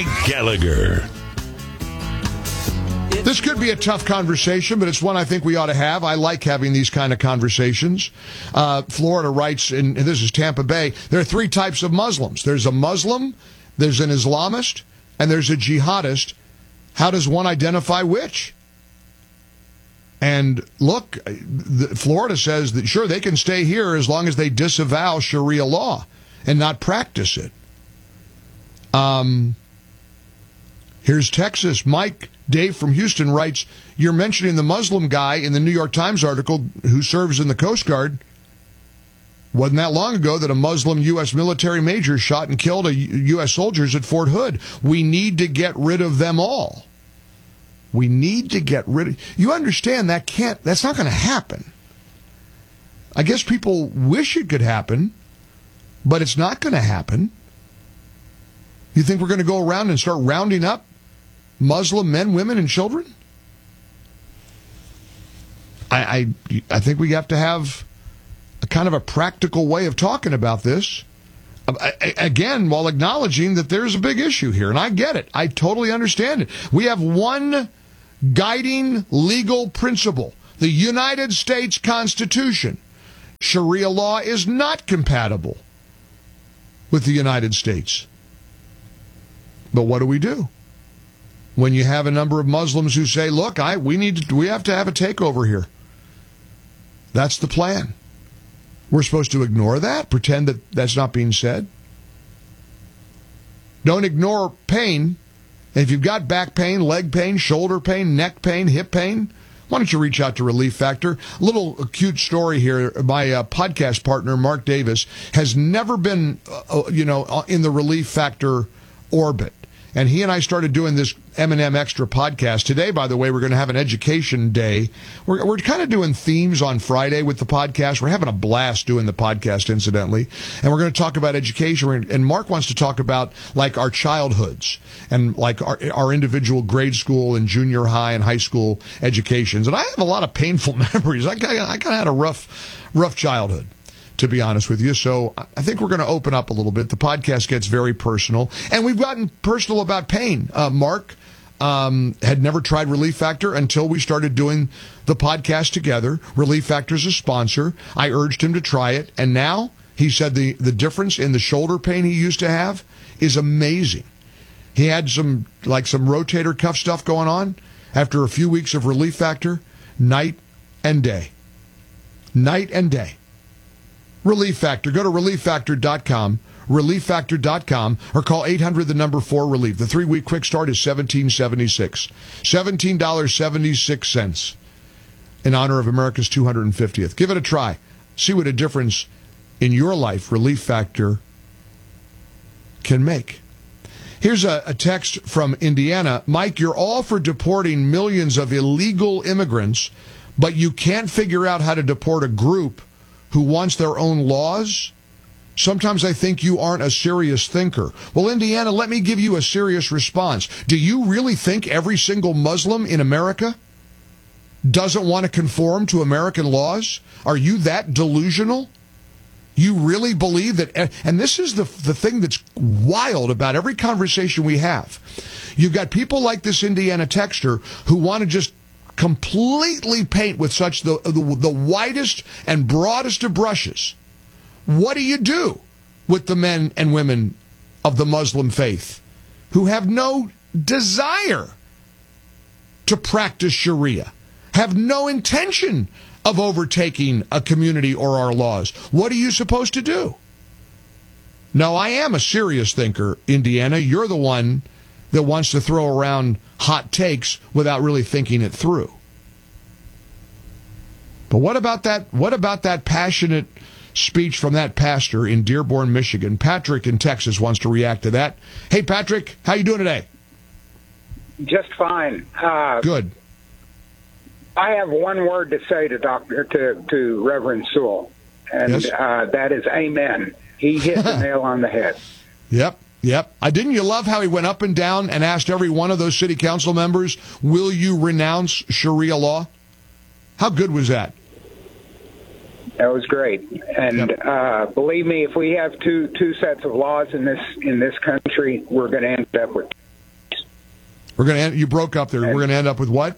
Mike Gallagher. This could be a tough conversation, but it's one I think we ought to have. I like having these kind of conversations. Florida writes, and this is Tampa Bay, there are three types of Muslims. There's a Muslim, there's an Islamist, and there's a jihadist. How does one identify which? And look, Florida says that, sure, they can stay here as long as they disavow Sharia law and not practice it. Here's Texas. Dave from Houston writes, you're mentioning the Muslim guy in the New York Times article who serves in the Coast Guard. Wasn't that long ago that a Muslim U.S. military major shot and killed U.S. soldiers at Fort Hood. We need to get rid of them all. We need to get rid of... You understand that's not going to happen. I guess people wish it could happen, but it's not going to happen. You think we're going to go around and start rounding up Muslim men, women, and children? I think we have to have a kind of a practical way of talking about this. Again, while acknowledging that there's a big issue here, and I get it. I totally understand it. We have one guiding legal principle, the United States Constitution. Sharia law is not compatible with the United States. But what do we do when you have a number of Muslims who say, look, we have to have a takeover here? That's the plan. We're supposed to ignore that, pretend that that's not being said. Don't ignore pain. If you've got back pain, leg pain, shoulder pain, neck pain, hip pain, why don't you reach out to Relief Factor? A little cute story here. My podcast partner, Mark Davis, has never been, in the Relief Factor orbit. And he and I started doing this M&M Extra podcast. Today, by the way, we're going to have an education day. We're kind of doing themes on Friday with the podcast. We're having a blast doing the podcast, incidentally. And we're going to talk about education. And Mark wants to talk about, like, our childhoods and, like, our individual grade school and junior high and high school educations. And I have a lot of painful memories. I kind of had a rough childhood, to be honest with you. So I think we're going to open up a little bit. The podcast gets very personal. And we've gotten personal about pain. Mark had never tried Relief Factor until we started doing the podcast together. Relief Factor is a sponsor. I urged him to try it. And now he said the difference in the shoulder pain he used to have is amazing. He had some rotator cuff stuff going on after a few weeks of Relief Factor, night and day. Night and day. Relief Factor. Go to relieffactor.com, relieffactor.com, or call 800-4-RELIEF. The 3-week quick start is $17.76. $17.76 in honor of America's 250th. Give it a try. See what a difference in your life Relief Factor can make. Here's a text from Indiana. Mike, you're all for deporting millions of illegal immigrants, but you can't figure out how to deport a group who wants their own laws? Sometimes I think you aren't a serious thinker. Well, Indiana, let me give you a serious response. Do you really think every single Muslim in America doesn't want to conform to American laws? Are you that delusional? You really believe that? And this is the thing that's wild about every conversation we have. You've got people like this Indiana texter who want to just completely paint with such the widest and broadest of brushes. What do you do with the men and women of the Muslim faith who have no desire to practice Sharia, have no intention of overtaking a community or our laws? What are you supposed to do? No, I am a serious thinker, Indiana. You're the one that wants to throw around hot takes without really thinking it through. But what about that passionate speech from that pastor in Dearborn, Michigan? Patrick in Texas wants to react to that. Hey, Patrick, how you doing today? Just fine. Good. I have one word to say to Reverend Sewell, and yes? That is amen. He hit the nail on the head. Yep. Didn't you love how he went up and down and asked every one of those city council members, will you renounce Sharia law? How good was that? That was great. And believe me, if we have two sets of laws in this country, we're going to end up with You broke up there. We're going to end up with what?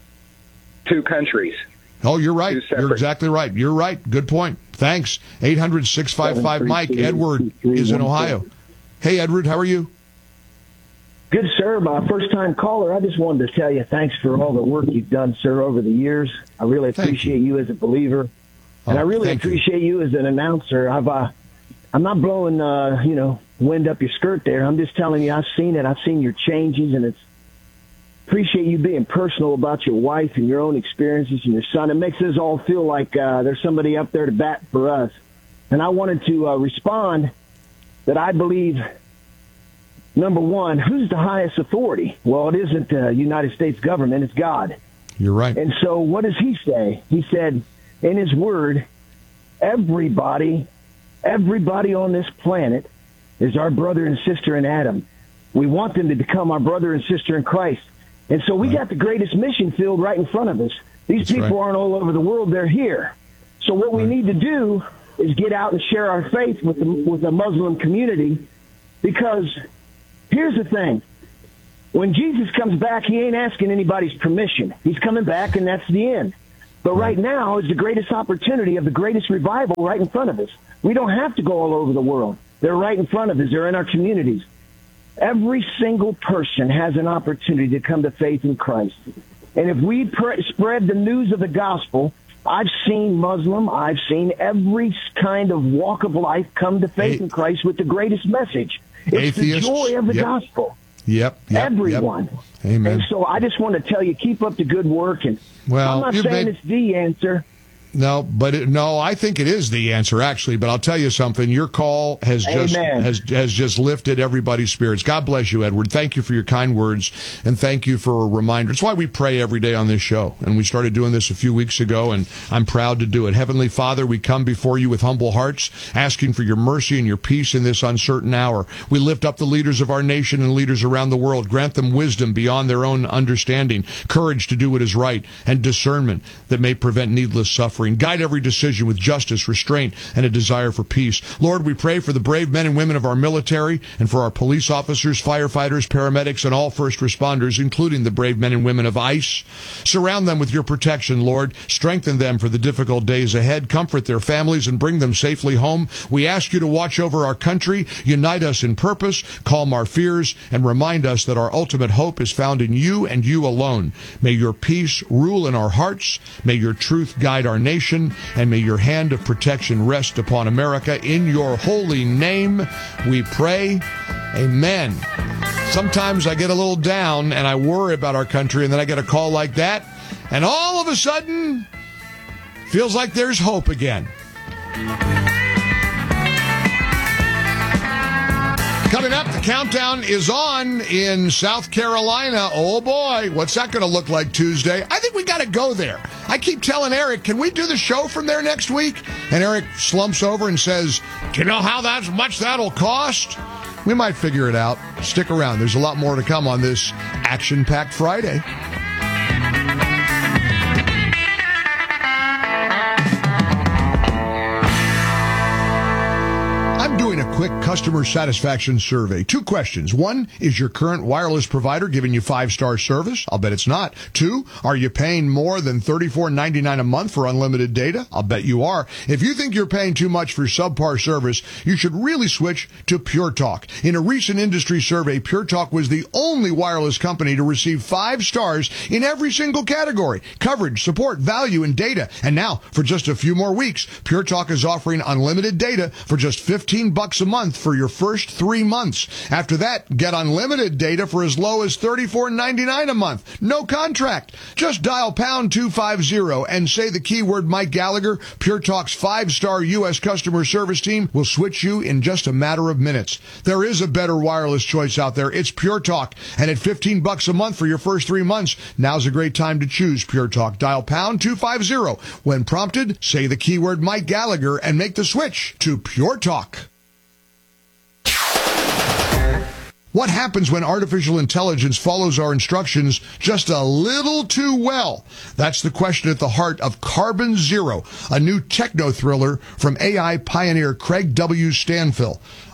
2 countries. Oh, you're right. You're exactly right. You're right. Good point. Thanks. 800-655-MIKE. Edward is in Ohio. Hey, Edward, how are you? Good, sir. My first-time caller. I just wanted to tell you thanks for all the work you've done, sir, over the years. I really appreciate you as a believer, and I really appreciate you as an announcer. I'm not blowing, wind up your skirt there. I'm just telling you, I've seen it. I've seen your changes, and appreciate you being personal about your wife and your own experiences and your son. It makes us all feel like there's somebody up there to bat for us. And I wanted to respond that I believe, number one, who's the highest authority? Well, it isn't the United States government. It's God. You're right. And so what does he say? He said in his word, everybody on this planet is our brother and sister in Adam. We want them to become our brother and sister in Christ. And so we got the greatest mission field right in front of us. These people aren't all over the world. They're here. So what we need to do is get out and share our faith with the Muslim community, because here's the thing. When Jesus comes back, he ain't asking anybody's permission. He's coming back, and that's the end. But right now is the greatest opportunity of the greatest revival right in front of us. We don't have to go all over the world. They're right in front of us. They're in our communities. Every single person has an opportunity to come to faith in Christ. And if we spread the news of the gospel, I've seen Muslim, I've seen every kind of walk of life come to faith in Christ with the greatest message. It's the joy of the gospel. Everyone. Amen. And so I just want to tell you, keep up the good work. And I'm not saying it's the answer. No, I think it is the answer, actually. But I'll tell you something. Your call has just lifted everybody's spirits. God bless you, Edward. Thank you for your kind words, and thank you for a reminder. It's why we pray every day on this show, and we started doing this a few weeks ago, and I'm proud to do it. Heavenly Father, we come before you with humble hearts, asking for your mercy and your peace in this uncertain hour. We lift up the leaders of our nation and leaders around the world. Grant them wisdom beyond their own understanding, courage to do what is right, and discernment that may prevent needless suffering. Guide every decision with justice, restraint, and a desire for peace. Lord, we pray for the brave men and women of our military and for our police officers, firefighters, paramedics, and all first responders, including the brave men and women of ICE. Surround them with your protection, Lord. Strengthen them for the difficult days ahead. Comfort their families and bring them safely home. We ask you to watch over our country, unite us in purpose, calm our fears, and remind us that our ultimate hope is found in you and you alone. May your peace rule in our hearts. May your truth guide our nation, and may your hand of protection rest upon America. In your holy name we pray. Amen. Sometimes I get a little down and I worry about our country, and then I get a call like that, and all of a sudden feels like there's hope again. Coming up, the countdown is on in South Carolina. Oh, boy, what's that going to look like Tuesday? I think we got to go there. I keep telling Eric, can we do the show from there next week? And Eric slumps over and says, do you know how much that'll cost? We might figure it out. Stick around. There's a lot more to come on this action-packed Friday. Doing a quick customer satisfaction survey. 2 questions. 1, is your current wireless provider giving you 5-star service? I'll bet it's not. 2, are you paying more than $34.99 a month for unlimited data? I'll bet you are. If you think you're paying too much for subpar service, you should really switch to Pure Talk. In a recent industry survey, Pure Talk was the only wireless company to receive 5 stars in every single category: coverage, support, value, and data. And now, for just a few more weeks, Pure Talk is offering unlimited data for just $15 a month for your first 3 months. After that, get unlimited data for as low as $34.99 a month. No contract. Just dial pound 250 and say the keyword Mike Gallagher. Pure Talk's 5-star U.S. customer service team will switch you in just a matter of minutes. There is a better wireless choice out there. It's Pure Talk. And at $15 a month for your first 3 months, now's a great time to choose Pure Talk. Dial pound 250. When prompted, say the keyword Mike Gallagher and make the switch to Pure Talk. What happens when artificial intelligence follows our instructions just a little too well? That's the question at the heart of Carbon Zero, a new techno-thriller from AI pioneer Craig W. Stanfill.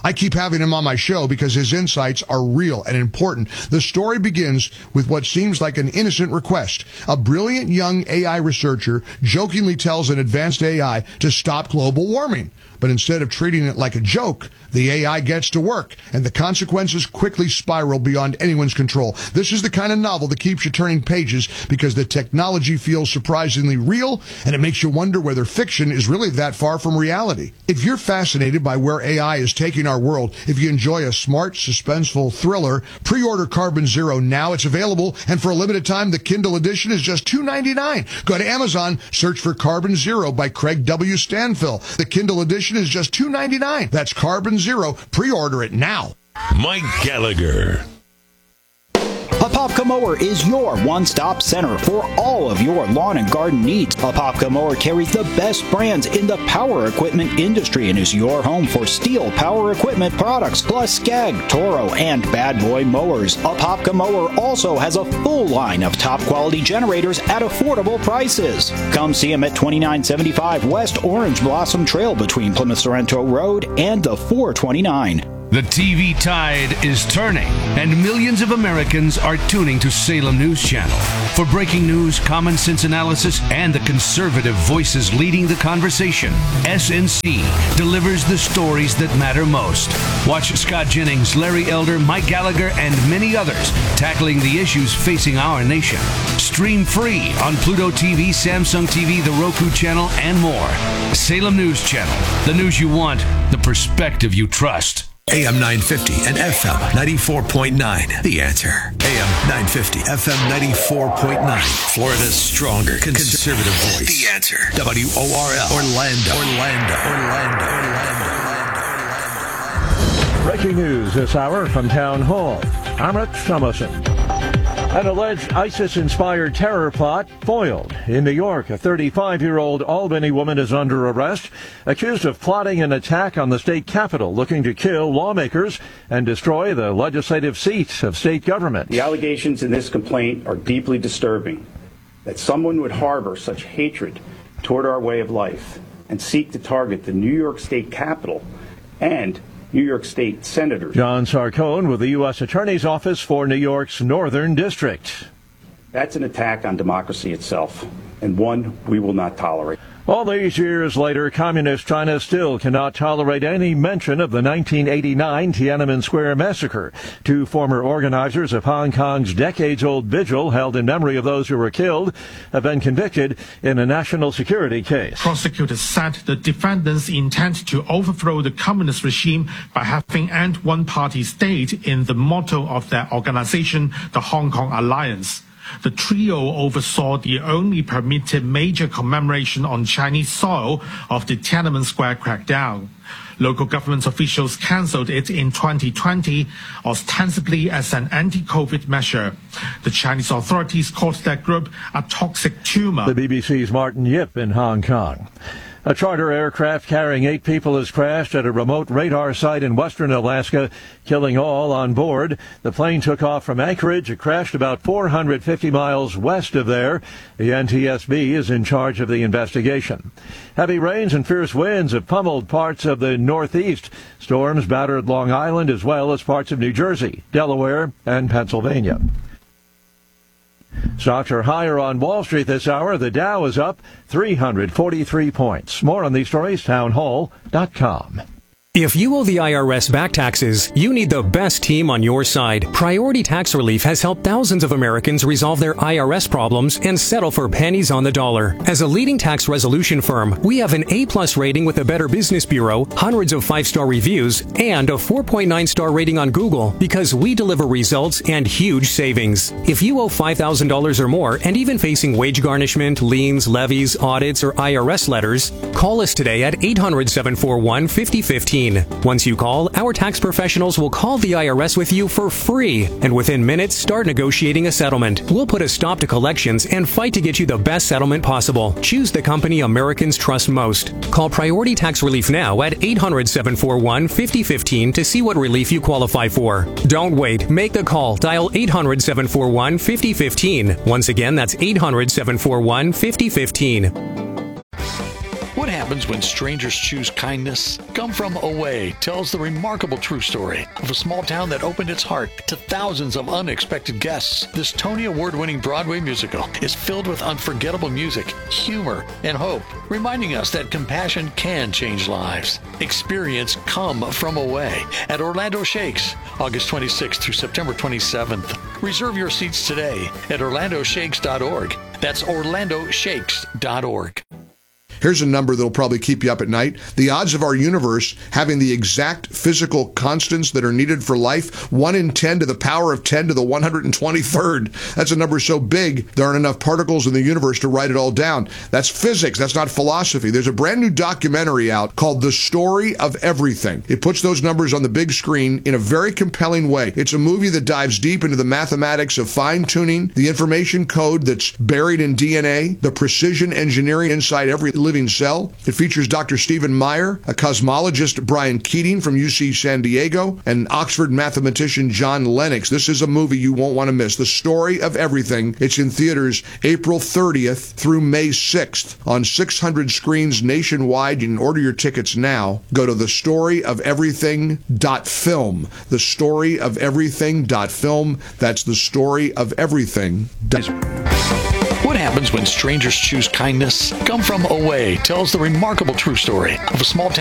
I keep having him on my show because his insights are real and important. The story begins with what seems like an innocent request. A brilliant young AI researcher jokingly tells an advanced AI to stop global warming. But instead of treating it like a joke, the AI gets to work, and the consequences quickly spiral beyond anyone's control. This is the kind of novel that keeps you turning pages because the technology feels surprisingly real, and it makes you wonder whether fiction is really that far from reality. If you're fascinated by where AI is taking our world, if you enjoy a smart, suspenseful thriller, pre-order Carbon Zero now. It's available, and for a limited time, the Kindle edition is just $2.99. Go to Amazon, search for Carbon Zero by Craig W. Stanfill. The Kindle edition is just $2.99. That's Carbon Zero. Pre-order it now. Mike Gallagher. Apopka Mower is your one-stop center for all of your lawn and garden needs. Apopka Mower carries the best brands in the power equipment industry and is your home for Steel power equipment products, plus Skag, Toro, and Bad Boy mowers. Apopka Mower also has a full line of top-quality generators at affordable prices. Come see them at 2975 West Orange Blossom Trail between Plymouth Sorrento Road and the 429. The TV tide is turning, and millions of Americans are tuning to Salem News Channel. For breaking news, common sense analysis, and the conservative voices leading the conversation, SNC delivers the stories that matter most. Watch Scott Jennings, Larry Elder, Mike Gallagher, and many others tackling the issues facing our nation. Stream free on Pluto TV, Samsung TV, the Roku channel, and more. Salem News Channel, the news you want, the perspective you trust. AM 950 and FM 94.9. The Answer. AM 950, FM 94.9. Florida's stronger conservative voice. The Answer. WORL. Orlando. Breaking news this hour from Town Hall. I'm Rick Thomason. An alleged ISIS-inspired terror plot foiled. In New York, a 35-year-old Albany woman is under arrest, accused of plotting an attack on the state capitol, looking to kill lawmakers and destroy the legislative seat of state government. The allegations in this complaint are deeply disturbing. That someone would harbor such hatred toward our way of life and seek to target the New York State Capitol and New York State senators. John Sarcone with the U.S. Attorney's Office for New York's Northern District. That's an attack on democracy itself, and one we will not tolerate. All these years later, Communist China still cannot tolerate any mention of the 1989 Tiananmen Square massacre. Two former organizers of Hong Kong's decades-old vigil held in memory of those who were killed have been convicted in a national security case. Prosecutors said the defendants intend to overthrow the communist regime by having end one-party state in the motto of their organization, the Hong Kong Alliance. The trio oversaw the only permitted major commemoration on Chinese soil of the Tiananmen Square crackdown. Local government officials cancelled it in 2020, ostensibly as an anti-COVID measure. The Chinese authorities called that group a toxic tumor. The BBC's Martin Yip in Hong Kong. A charter aircraft carrying 8 people has crashed at a remote radar site in western Alaska, killing all on board. The plane took off from Anchorage. It crashed about 450 miles west of there. The NTSB is in charge of the investigation. Heavy rains and fierce winds have pummeled parts of the Northeast. Storms battered Long Island as well as parts of New Jersey, Delaware, and Pennsylvania. Stocks are higher on Wall Street this hour. The Dow is up 343 points. More on these stories, townhall.com. If you owe the IRS back taxes, you need the best team on your side. Priority Tax Relief has helped thousands of Americans resolve their IRS problems and settle for pennies on the dollar. As a leading tax resolution firm, we have an A+ rating with the Better Business Bureau, hundreds of 5-star reviews, and a 4.9-star rating on Google because we deliver results and huge savings. If you owe $5,000 or more and even facing wage garnishment, liens, levies, audits, or IRS letters, call us today at 800-741-5015. Once you call, our tax professionals will call the IRS with you for free, and within minutes start negotiating a settlement. We'll put a stop to collections and fight to get you the best settlement possible. Choose the company Americans trust most. Call Priority Tax Relief now at 800-741-5015 to see what relief you qualify for. Don't wait. Make the call. Dial 800-741-5015. Once again, that's 800-741-5015. What happened happens when strangers choose kindness? Come From Away tells the remarkable true story of a small town that opened its heart to thousands of unexpected guests. This Tony Award-winning Broadway musical is filled with unforgettable music, humor, and hope, reminding us that compassion can change lives. Experience Come From Away at Orlando Shakes, August 26th through September 27th. Reserve your seats today at orlandoshakes.org. That's orlandoshakes.org. Here's a number that'll probably keep you up at night. The odds of our universe having the exact physical constants that are needed for life, 1 in 10 to the power of 10 to the 123rd. That's a number so big, there aren't enough particles in the universe to write it all down. That's physics. That's not philosophy. There's a brand new documentary out called The Story of Everything. It puts those numbers on the big screen in a very compelling way. It's a movie that dives deep into the mathematics of fine-tuning, the information code that's buried in DNA, the precision engineering inside every living cell. It features Dr. Stephen Meyer, a cosmologist Brian Keating from UC San Diego, and Oxford mathematician John Lennox. This is a movie you won't want to miss. The Story of Everything. It's in theaters April 30th through May 6th on 600 screens nationwide. You can order your tickets now. Go to thestoryoferything.film. Thestoryoferything.film. That's thestoryoferything.film. What happens when strangers choose kindness? Come From Away tells the remarkable true story of a small town